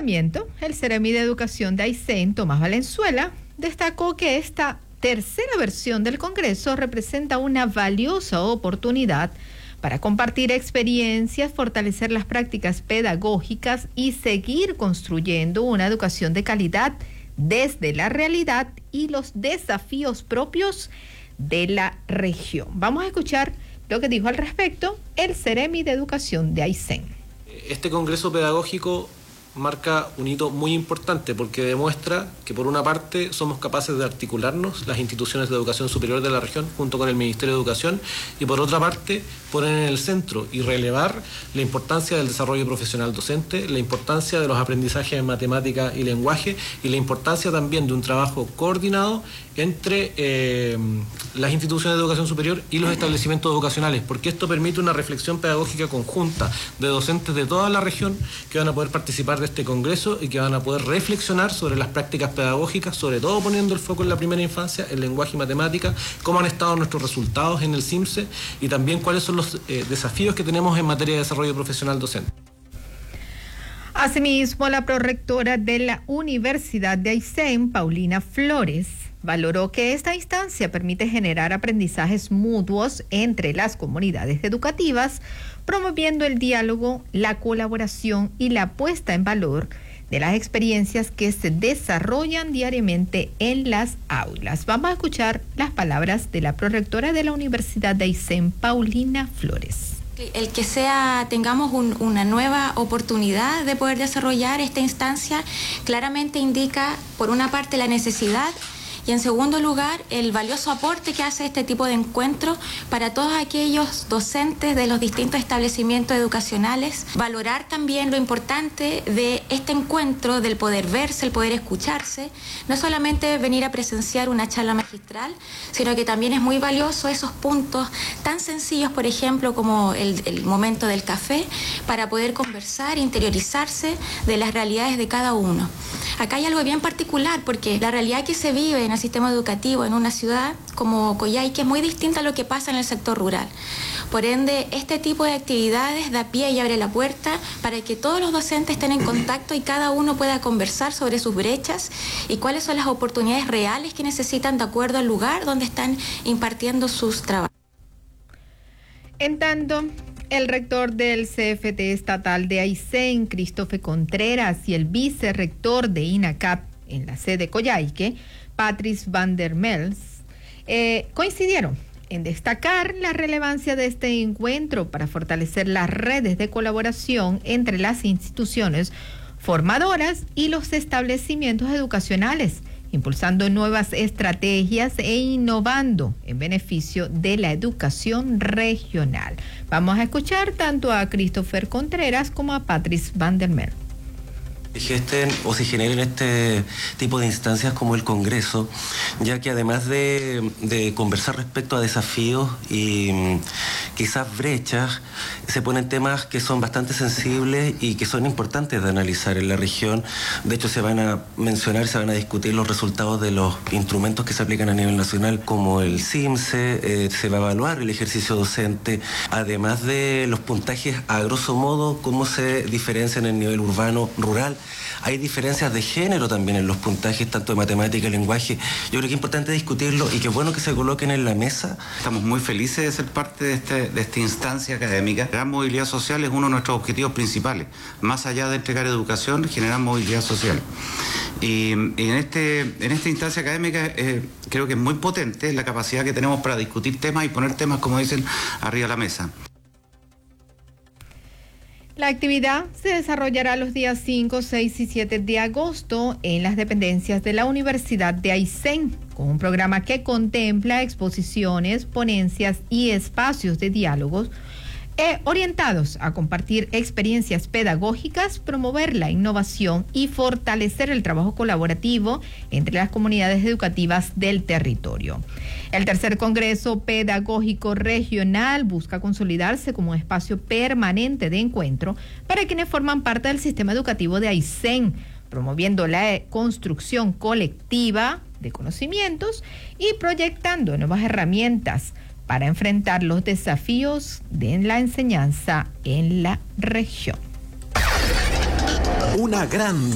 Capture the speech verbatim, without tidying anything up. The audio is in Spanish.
lanzamiento, el Seremi de Educación de Aysén, Tomás Valenzuela, destacó que esta tercera versión del Congreso representa una valiosa oportunidad para compartir experiencias, fortalecer las prácticas pedagógicas y seguir construyendo una educación de calidad desde la realidad y los desafíos propios de la región. Vamos a escuchar lo que dijo al respecto el Seremi de Educación de Aysén. Este Congreso Pedagógico marca un hito muy importante porque demuestra que por una parte somos capaces de articularnos las instituciones de educación superior de la región junto con el Ministerio de Educación y por otra parte poner en el centro y relevar la importancia del desarrollo profesional docente, la importancia de los aprendizajes en matemática y lenguaje y la importancia también de un trabajo coordinado entre eh, las instituciones de educación superior y los establecimientos educacionales, porque esto permite una reflexión pedagógica conjunta de docentes de toda la región que van a poder participar de este congreso y que van a poder reflexionar sobre las prácticas pedagógicas, sobre todo poniendo el foco en la primera infancia, el lenguaje y matemática, cómo han estado nuestros resultados en el CIMSE y también cuáles son los eh, desafíos que tenemos en materia de desarrollo profesional docente. Asimismo, la prorectora de la Universidad de Aysén, Paulina Flores, valoró que esta instancia permite generar aprendizajes mutuos entre las comunidades educativas, promoviendo el diálogo, la colaboración y la puesta en valor de las experiencias que se desarrollan diariamente en las aulas. Vamos a escuchar las palabras de la prorectora de la Universidad de Aysén, Paulina Flores. El que sea, tengamos un, una nueva oportunidad de poder desarrollar esta instancia, claramente indica, por una parte, la necesidad y en segundo lugar, el valioso aporte que hace este tipo de encuentros para todos aquellos docentes de los distintos establecimientos educacionales. Valorar también lo importante de este encuentro, del poder verse, el poder escucharse. No solamente venir a presenciar una charla magistral, sino que también es muy valioso esos puntos tan sencillos, por ejemplo, como el, el momento del café, para poder conversar, interiorizarse de las realidades de cada uno. Acá hay algo bien particular, porque la realidad que se vive en el sistema educativo en una ciudad como Coyhaique es muy distinta a lo que pasa en el sector rural. Por ende, este tipo de actividades da pie y abre la puerta para que todos los docentes estén en contacto y cada uno pueda conversar sobre sus brechas y cuáles son las oportunidades reales que necesitan de acuerdo al lugar donde están impartiendo sus trabajos. En tanto, el rector del C F T estatal de Aysén, Christopher Contreras, y el vicerrector de INACAP en la sede Coyhaique, Patrice van der Mels, eh, coincidieron en destacar la relevancia de este encuentro para fortalecer las redes de colaboración entre las instituciones formadoras y los establecimientos educacionales, impulsando nuevas estrategias e innovando en beneficio de la educación regional. Vamos a escuchar tanto a Christopher Contreras como a Patrice van der Mels. Gesten o se generen este tipo de instancias como el Congreso, ya que además de, de conversar respecto a desafíos y mm, quizás brechas, se ponen temas que son bastante sensibles y que son importantes de analizar en la región. De hecho, se van a mencionar, se van a discutir los resultados de los instrumentos que se aplican a nivel nacional, como el CIMSE, eh, se va a evaluar el ejercicio docente, además de los puntajes a grosso modo, cómo se diferencian en el nivel urbano, rural. Hay diferencias de género también en los puntajes, tanto de matemática y lenguaje. Yo creo que es importante discutirlo y que es bueno que se coloquen en la mesa. Estamos muy felices de ser parte de, este, de esta instancia académica. Generar movilidad social es uno de nuestros objetivos principales. Más allá de entregar educación, generar movilidad social. Y, y en, este, en esta instancia académica eh, creo que es muy potente la capacidad que tenemos para discutir temas y poner temas, como dicen, arriba de la mesa. La actividad se desarrollará los días cinco, seis y siete de agosto en las dependencias de la Universidad de Aysén, con un programa que contempla exposiciones, ponencias y espacios de diálogos eh, orientados a compartir experiencias pedagógicas, promover la innovación y fortalecer el trabajo colaborativo entre las comunidades educativas del territorio. El tercer Congreso Pedagógico Regional busca consolidarse como un espacio permanente de encuentro para quienes forman parte del sistema educativo de Aysén, promoviendo la construcción colectiva de conocimientos y proyectando nuevas herramientas para enfrentar los desafíos de la enseñanza en la región. Una gran